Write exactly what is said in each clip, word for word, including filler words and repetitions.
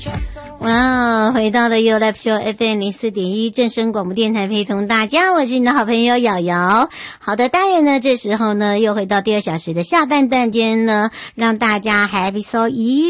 哇，回到了 You Live Show F M 零四点一正声广播电台，陪同大家，我是你的好朋友瑶瑶。好的，当然呢，这时候呢，又回到第二小时的下半段间呢，让大家 Happy So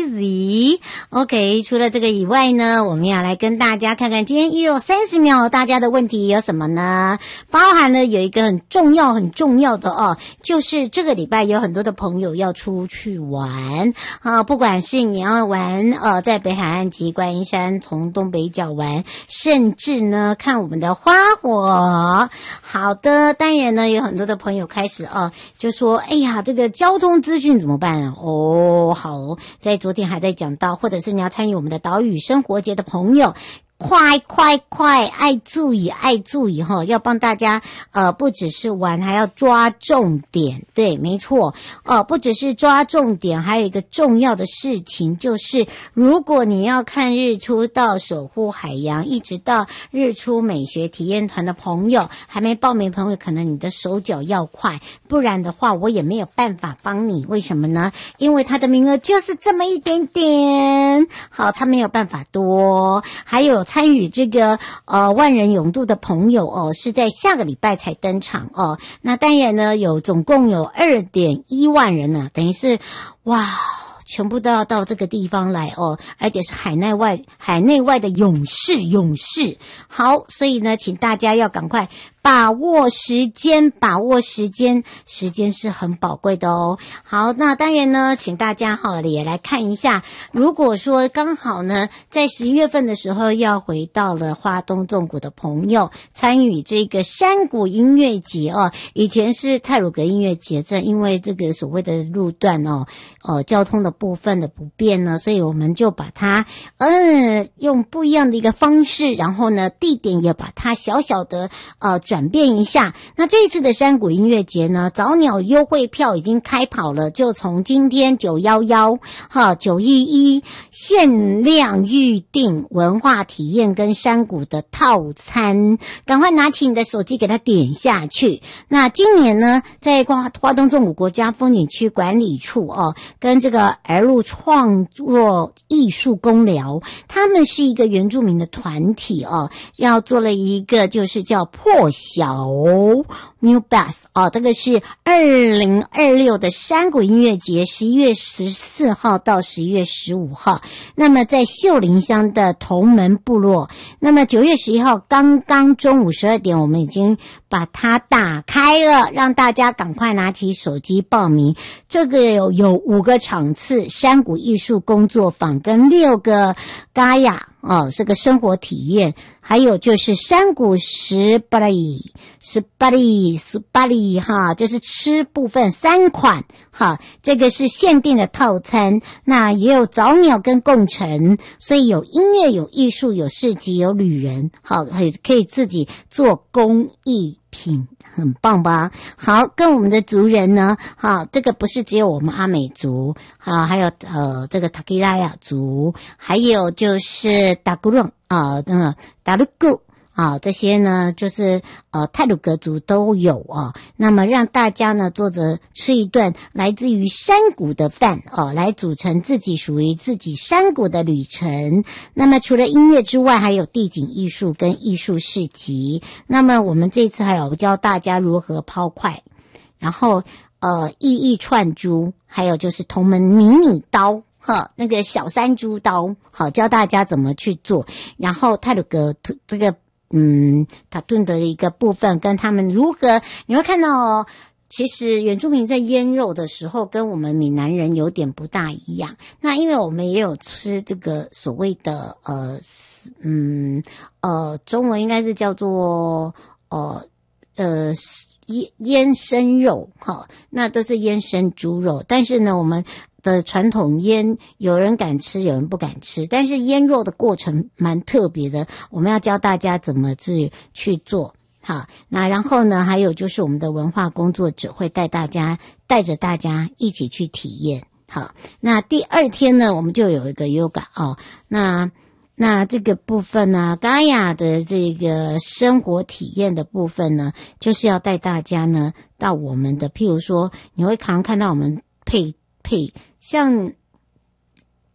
Easy。OK， 除了这个以外呢，我们要来跟大家看看今天一有三十秒，大家的问题有什么呢？包含了有一个很重要、很重要的哦，就是这个礼拜有很多的朋友要出去玩啊，不管是你要玩呃，在北海岸及观音山从东北角玩，甚至呢看我们的花火。好的，当然呢有很多的朋友开始哦，就说哎呀，这个交通资讯怎么办啊？哦，好，在昨天还在讲到，或者是你要参与我们的岛屿生活节的朋友，快快快，爱注意爱注意哈，要帮大家呃不只是玩，还要抓重点。对，没错哦、呃，不只是抓重点，还有一个重要的事情就是，如果你要看日出到守护海洋，一直到日出美学体验团的朋友，还没报名朋友，可能你的手脚要快，不然的话我也没有办法帮你。为什么呢？因为他的名额就是这么一点点，好，他没有办法多。还有参与这个呃万人泳渡的朋友哦，是在下个礼拜才登场哦。那当然呢，有总共有 二点一万人呢，等于是哇，全部都要到这个地方来哦，而且是海内外海内外的勇士勇士。好，所以呢，请大家要赶快把握时间，把握时间，时间是很宝贵的哦。好，那当然呢，请大家哈也来看一下，如果说刚好呢，在十一月份的时候要回到了花东纵谷的朋友，参与这个山谷音乐节哦。以前是太鲁阁音乐节，这因为这个所谓的路段哦，呃，交通的部分的不便呢，所以我们就把它嗯用不一样的一个方式，然后呢，地点也把它小小的呃。转变一下。那这一次的山谷音乐节呢，早鸟优惠票已经开跑了，就从今天九一一哈九一一限量预定文化体验跟山谷的套餐，赶快拿起你的手机给它点下去。那今年呢，在花花东纵谷国家风景区管理处哦，跟这个儿路创作艺术工寮，他们是一个原住民的团体哦，要做了一个就是叫破小 New Bass 哦，这个是二零二六的山谷音乐节，十一月十四号到十一月十五号。那么在秀林乡的同门部落，那么九月十一号刚刚中午十二点，我们已经把它打开了，让大家赶快拿起手机报名。这个有有五个场次，山谷艺术工作坊跟六个嘎雅哦，是个生活体验。还有就是山谷十巴里十巴里十巴里哈，就是吃部分三款哈，这个是限定的套餐。那也有早鸟跟共乘，所以有音乐有艺术有市集有旅人，好，可以自己做工艺品，很棒吧？好，跟我们的族人呢，好，这个不是只有我们阿美族，好，还有呃这个塔吉拉雅族，还有就是达古隆啊，那达鲁古啊，这些呢就是呃太鲁阁族都有啊。那么让大家呢坐着吃一顿来自于山谷的饭哦，来组成自己属于自己山谷的旅程。那么除了音乐之外，还有地景艺术跟艺术市集。那么我们这次还有教大家如何抛块，然后呃意义串珠，还有就是同门迷你刀。哈，那个小山猪刀，好，教大家怎么去做。然后太鲁阁这个嗯塔顿的一个部分，跟他们如何，你会看到哦，其实原住民在腌肉的时候跟我们闽南人有点不大一样。那因为我们也有吃这个所谓的呃嗯呃中文应该是叫做呃呃腌腌生肉，哈，那都是腌生猪肉。但是呢，我们的传统腌，有人敢吃，有人不敢吃，但是腌肉的过程蛮特别的，我们要教大家怎么去去做。好，那然后呢，还有就是我们的文化工作者会带大家，带着大家一起去体验。好，那第二天呢，我们就有一个 yoga 哦，那那这个部分呢，嘎雅的这个生活体验的部分呢，就是要带大家呢到我们的，譬如说，你会常看到我们配配像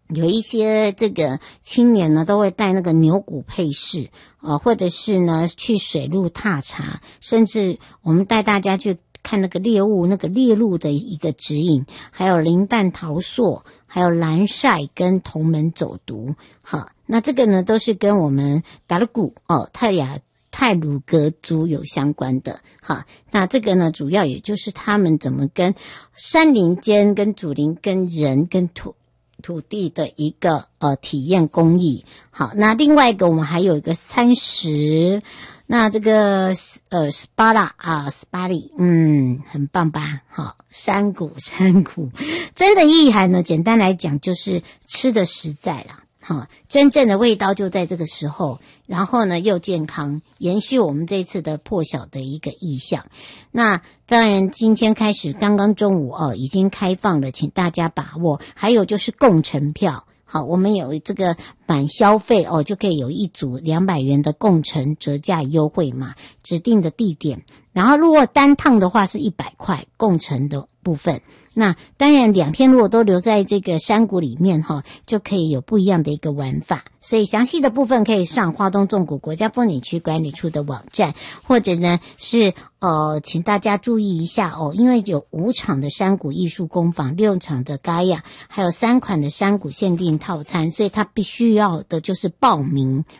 有一些这个青年呢，都会带那个牛骨配饰啊，或者是呢去水路踏查，甚至我们带大家去看那个猎物，那个猎鹿的一个指引，还有林弹桃硕，还有蓝晒跟同门走读。好，那这个呢都是跟我们达鲁古哦泰雅太鲁阁族有相关的。好，那这个呢主要也就是他们怎么跟山林间、跟祖灵、跟人、跟土土地的一个呃体验工艺。好，那另外一个我们还有一个餐食，那这个呃 S P A L A 啊 S P A L I 嗯很棒吧。好，山谷山谷真的意涵呢，简单来讲就是吃的实在啦。好，真正的味道就在这个时候，然后呢又健康，延续我们这次的破晓的一个意向。那当然今天开始刚刚中午哦已经开放了，请大家把握。还有就是共乘票，好，我们有这个满消费哦就可以有一组两百元的共乘折价优惠码，指定的地点。然后如果单趟的话是一百块共乘的部分。那当然两天如果都留在这个山谷里面哈，就可以有不一样的一个玩法。所以详细的部分可以上花东纵谷国家风景区管理处的网站，或者呢是呃请大家注意一下哦，因为有五场的山谷艺术工坊，六场的嘎雅，还有三款的山谷限定套餐，所以它必须要的就是报名